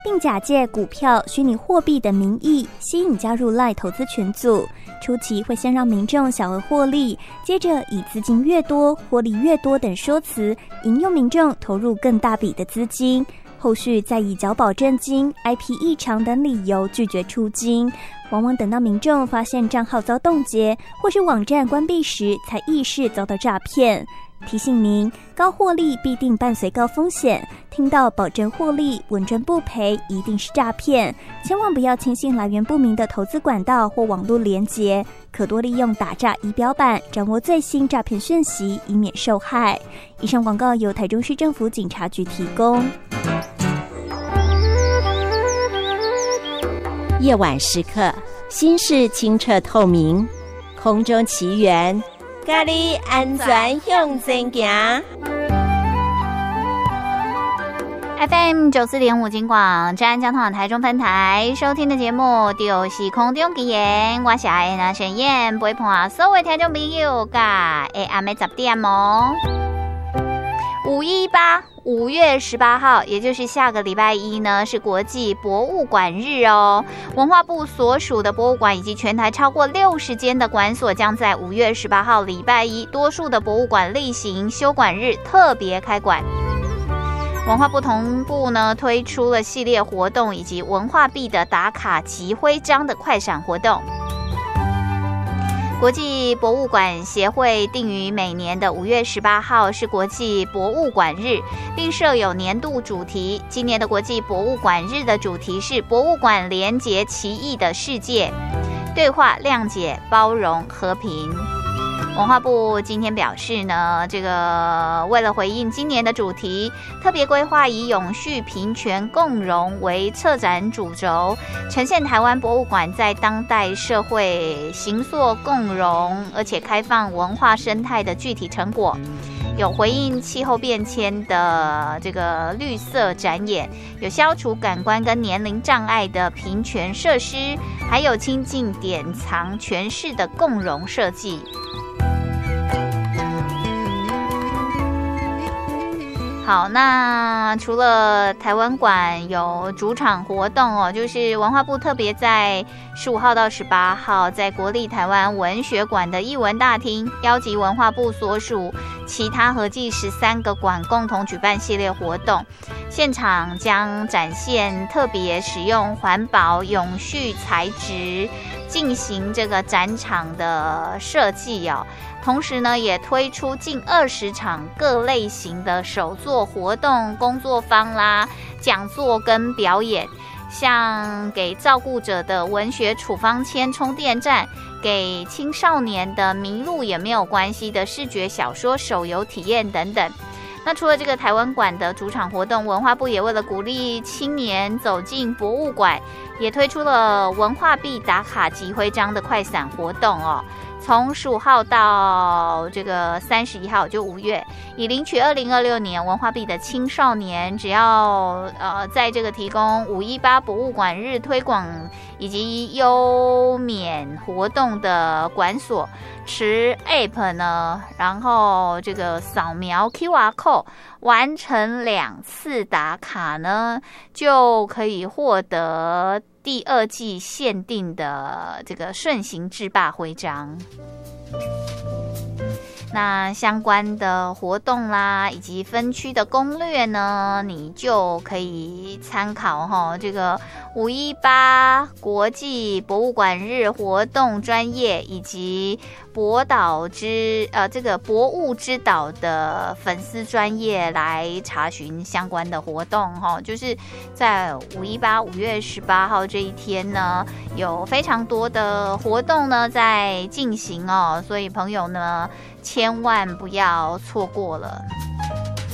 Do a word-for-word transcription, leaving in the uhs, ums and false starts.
并假借股票、虚拟货币的名义吸引加入 LINE 投资群组。初期会先让民众小额获利，接着以资金越多、获利越多等说辞，引诱民众投入更大笔的资金。后续再以缴保证金、I P 异常等理由拒绝出金，往往等到民众发现账号遭冻结或是网站关闭时，才意识遭到诈骗。提醒您，高获利必定伴随高风险，听到保证获利、稳赚不赔，一定是诈骗，千万不要轻信来源不明的投资管道或网络连结，可多利用打诈仪表板掌握最新诈骗讯息，以免受害。以上广告由台中市政府警察局提供。 夜晚时刻，心事清澈透明，空中奇缘，咖喱安全向前行。 F M 九四点五金广治安交通网台中分台收听的节目就是空中奇缘，我是爱那沈燕，陪伴所有听众朋友甲下暗的十点哦。五一八五月十八号，也就是下个礼拜一呢，是国际博物馆日哦。文化部所属的博物馆以及全台超过六十间的馆所，将在五月十八号礼拜一，多数的博物馆例行休馆日特别开馆。文化部同步呢推出了系列活动，以及文化币的打卡及徽章的快闪活动。国际博物馆协会定于每年的五月十八号是国际博物馆日，并设有年度主题。今年的国际博物馆日的主题是博物馆连结奇异的世界，对话、谅解、包容、和平。文化部今天表示呢，这个为了回应今年的主题，特别规划以永续、平权、共荣为策展主轴，呈现台湾博物馆在当代社会形塑共荣而且开放文化生态的具体成果。有回应气候变迁的这个绿色展演，有消除感官跟年龄障碍的平权设施，还有亲近典藏诠释的共融设计。好，那除了台湾馆有主场活动哦，就是文化部特别在十五号到十八号，在国立台湾文学馆的艺文大厅，邀集文化部所属其他合计十三个馆共同举办系列活动，现场将展现特别使用环保永续材质进行这个展场的设计哦。同时呢，也推出近二十场各类型的手作活动、工作坊啦、讲座跟表演，像给照顾者的文学处方签充电站，给青少年的迷路也没有关系的视觉小说手游体验等等。那除了这个台湾馆的主场活动，文化部也为了鼓励青年走进博物馆，也推出了文化币打卡及徽章的快闪活动哦。从十五号到这个三十一号，就五月，以领取二零二六年文化币的青少年，只要呃在这个提供五一八博物馆日推广以及优免活动的馆所，持 App 呢，然后这个扫描 Q R code 完成两次打卡呢，就可以获得第二季限定的这个顺行制霸徽章。那相关的活动啦，以及分区的攻略呢，你就可以参考哈。这个五一八国际博物馆日活动专页，以及博岛之呃这个博物之岛的粉丝专页来查询相关的活动哈。就是在五一八五月十八号这一天呢，有非常多的活动呢在进行哦，所以朋友呢千万不要错过了。